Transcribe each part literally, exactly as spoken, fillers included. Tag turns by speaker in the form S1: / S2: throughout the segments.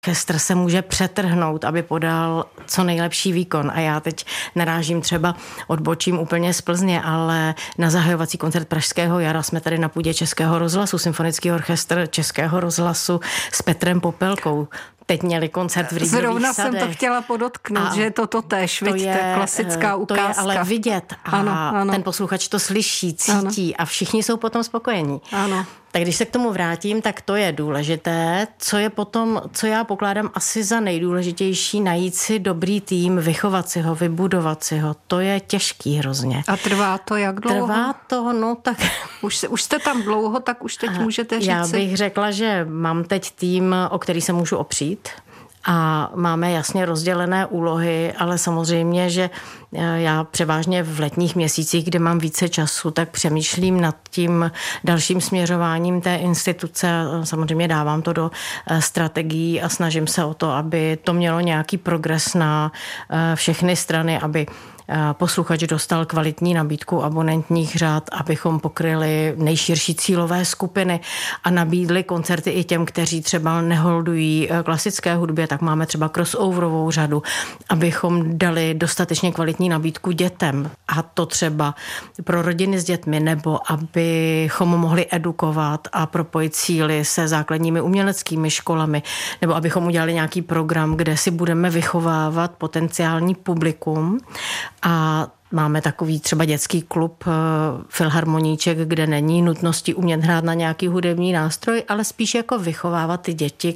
S1: orchestr se může přetrhnout, aby podal co nejlepší výkon. A já teď narážím třeba odbočím úplně z Plzně, ale na zahajovací koncert Pražského jara jsme tady na půdě Českého rozhlasu, Symfonický orchestr Českého rozhlasu s Petrem Popelkou. Teď měli koncert v Rýdových
S2: Zrovna
S1: sadech.
S2: jsem to chtěla podotknout, a že je to totéž,
S1: to
S2: vidíte,
S1: je,
S2: klasická ukázka.
S1: To je ale vidět a
S2: ano, ano.
S1: ten posluchač to slyší, cítí ano. A všichni jsou potom spokojení.
S2: Ano.
S1: Tak když se k tomu vrátím, tak to je důležité. Co je potom, co já pokládám asi za nejdůležitější, najít si dobrý tým, vychovat si ho, vybudovat si ho. To je těžký hrozně.
S2: A trvá to jak dlouho?
S1: Trvá to, no tak...
S2: Už, už jste tam dlouho, tak už teď a můžete říct.
S1: Já bych řekla, že mám teď tým, o který se můžu opřít. A máme jasně rozdělené úlohy, ale samozřejmě, že já převážně v letních měsících, kde mám více času, tak přemýšlím nad tím dalším směřováním té instituce. Samozřejmě dávám to do strategií a snažím se o to, aby to mělo nějaký progres na všechny strany, aby posluchač dostal kvalitní nabídku abonentních řád, abychom pokryli nejširší cílové skupiny a nabídli koncerty i těm, kteří třeba neholdují klasické hudbě, tak máme třeba crossoverovou řadu, abychom dali dostatečně kvalitní nabídku dětem a to třeba pro rodiny s dětmi, nebo abychom mohli edukovat a propojit síly se základními uměleckými školami, nebo abychom udělali nějaký program, kde si budeme vychovávat potenciální publikum. A máme takový třeba dětský klub Filharmoníček, kde není nutnosti umět hrát na nějaký hudební nástroj, ale spíš jako vychovávat ty děti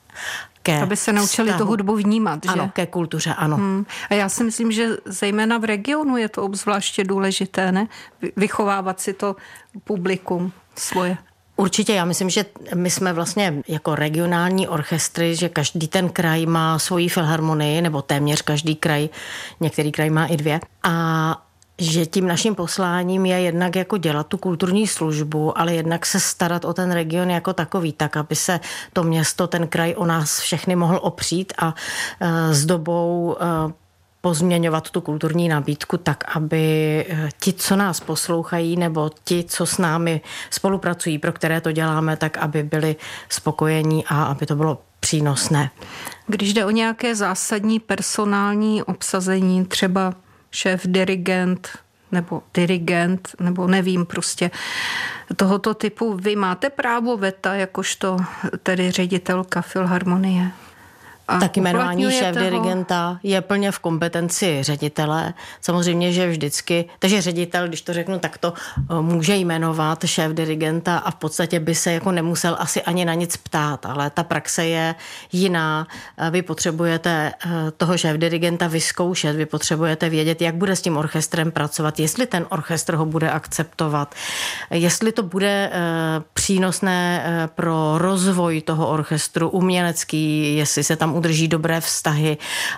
S1: ke
S2: aby se naučili
S1: vztahu.
S2: tu hudbu vnímat, že?
S1: Ano, ke kultuře, ano.
S2: Hmm. A já si myslím, že zejména v regionu je to obzvláště důležité, ne? Vychovávat si to publikum svoje.
S1: Určitě, já myslím, že my jsme vlastně jako regionální orchestry, že každý ten kraj má svoji filharmonii, nebo téměř každý kraj, některý kraj má i dvě. A že tím naším posláním je jednak jako dělat tu kulturní službu, ale jednak se starat o ten region jako takový, tak aby se to město, ten kraj o nás všechny mohl opřít a s dobou pozměňovat tu kulturní nabídku tak, aby ti, co nás poslouchají, nebo ti, co s námi spolupracují, pro které to děláme, tak aby byli spokojení a aby to bylo přínosné.
S2: Když jde o nějaké zásadní personální obsazení, třeba šéf dirigent nebo dirigent, nebo nevím prostě tohoto typu, vy máte právo veta, jakožto tedy ředitelka Filharmonie? A
S1: tak jmenování šéf-dirigenta je plně v kompetenci ředitele. Samozřejmě, že vždycky, takže ředitel, když to řeknu takto, může jmenovat šéf-dirigenta a v podstatě by se jako nemusel asi ani na nic ptát, ale ta praxe je jiná. Vy potřebujete toho šéf-dirigenta vyzkoušet, vy potřebujete vědět, jak bude s tím orchestrem pracovat, jestli ten orchestr ho bude akceptovat, jestli to bude přínosné pro rozvoj toho orchestru umělecký, jestli se tam udrží dobré vztahy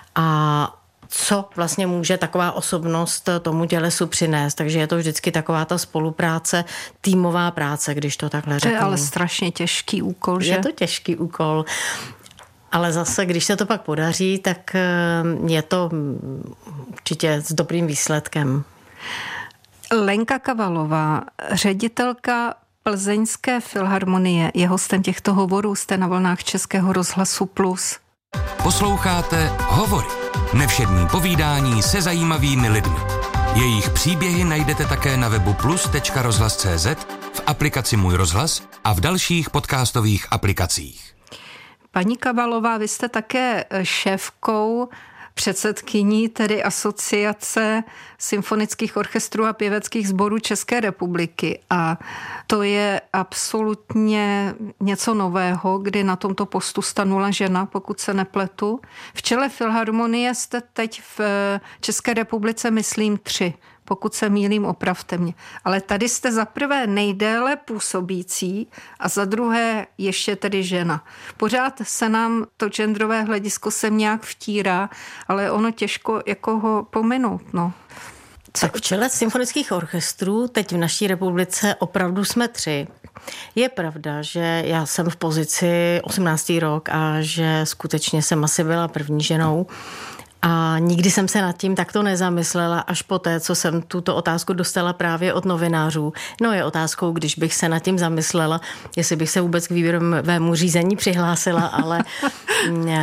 S1: a co vlastně může taková osobnost tomu tělesu přinést. Takže je to vždycky taková ta spolupráce, týmová práce, když to takhle řeknu.
S2: To je ale strašně těžký úkol, že?
S1: Je to těžký úkol. Ale zase, když se to pak podaří, tak je to určitě s dobrým výsledkem.
S2: Lenka Kavalová, ředitelka Plzeňské filharmonie, je hostem těchto hovorů, jste na vlnách Českého rozhlasu Plus.
S3: Posloucháte Hovory. Nevšední povídání se zajímavými lidmi. Jejich příběhy najdete také na webu plus tečka rozhlas tečka cé zet, v aplikaci Můj rozhlas a v dalších podcastových aplikacích.
S2: Paní Kavalová, vy jste také šéfkou, předsedkyní tedy Asociace symfonických orchestrů a pěveckých sborů České republiky. A to je absolutně něco nového, kdy na tomto postu stanula žena, pokud se nepletu. V čele Filharmonie jste teď v České republice, myslím, tři. Pokud se mýlím, opravte mě. Ale tady jste za prvé nejdéle působící a za druhé ještě tedy žena. Pořád se nám to genderové hledisko sem nějak vtírá, ale ono těžko jako ho pominout, no.
S1: Tak v čele symfonických orchestrů teď v naší republice opravdu jsme tři. Je pravda, že já jsem v pozici osmnáctý rok a že skutečně jsem asi byla první ženou. A nikdy jsem se nad tím takto nezamyslela, až po té, co jsem tuto otázku dostala právě od novinářů. No je otázkou, když bych se nad tím zamyslela, jestli bych se vůbec k výběrovému řízení přihlásila, ale